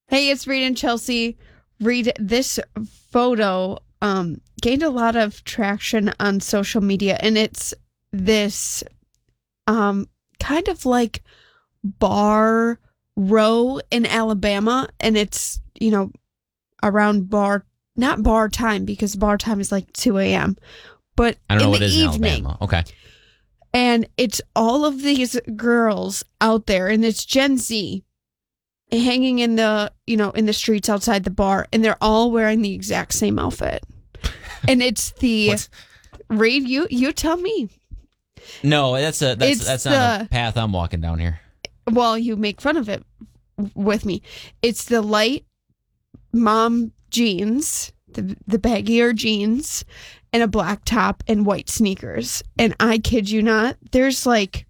Hey, it's Reed and Chelsea. Reed, this photo gained a lot of traction on social media, and it's this kind of like bar row in Alabama, and it's, around not bar time, because bar time is like 2 a.m., but I don't know in what the it is in evening. Alabama. Okay. And it's all of these girls out there, and it's Gen Z hanging in the streets outside the bar, and they're all wearing the exact same outfit. And it's the Reed, you tell me. No, that's not a path I'm walking down here. Well, you make fun of it with me. It's the light mom jeans, the baggier jeans, and a black top and white sneakers. And I kid you not, there's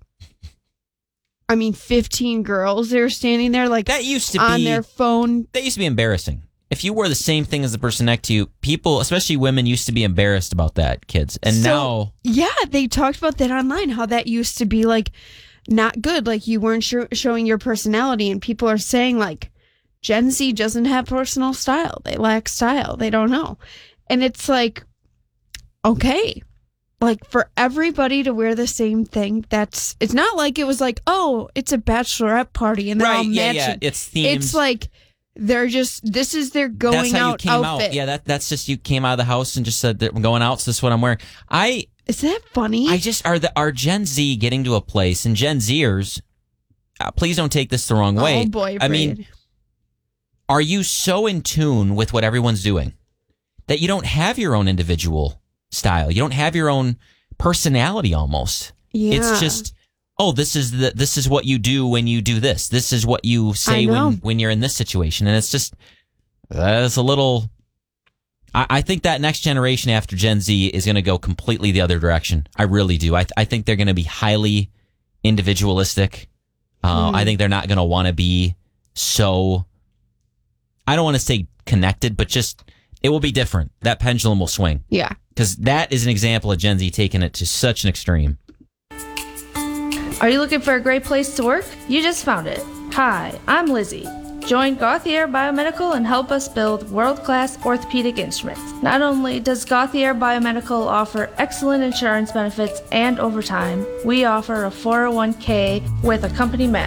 15 girls that are standing there that used to on be their phone. That used to be embarrassing. If you wore the same thing as the person next to you, people, especially women, used to be embarrassed about that, kids. And now... Yeah, they talked about that online, how that used to be, not good. You weren't showing your personality, and people are saying, Gen Z doesn't have personal style. They lack style. They don't know. And it's okay. For everybody to wear the same thing, it's not like it was it's a bachelorette party and they're all matching. Yeah, it's themed. It's they're just, this is their going out outfit. Yeah, that's just, you came out of the house and just said that I'm going out, so this is what I'm wearing. Is that funny? Are Gen Z getting to a place, and Gen Zers, please don't take this the wrong way. Oh boy, I mean, are you so in tune with what everyone's doing that you don't have your own individual style? You don't have your own personality almost. Yeah. It's just, this is what you do when you do this. This is what you say when you're in this situation. And it's just, it's a little, I think that next generation after Gen Z is going to go completely the other direction. I really do. I think they're going to be highly individualistic. I think they're not going to want to be so, I don't want to say connected, but just, it will be different. That pendulum will swing. Yeah. Because that is an example of Gen Z taking it to such an extreme. Are you looking for a great place to work? You just found it. Hi, I'm Lizzie. Join Gauthier Biomedical and help us build world-class orthopedic instruments. Not only does Gauthier Biomedical offer excellent insurance benefits and overtime, we offer a 401k with a company match.